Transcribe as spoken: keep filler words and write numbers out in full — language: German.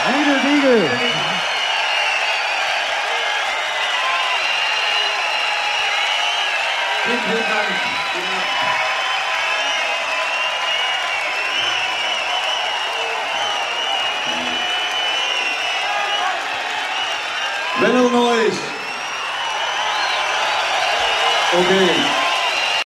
Riedel Diegel. Vielen, vielen Dank. Wenn er neu ist. Okay.